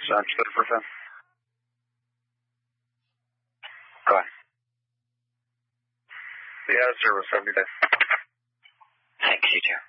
to the first time. Go ahead. Yeah, service. Have a good day. Thanks, you too.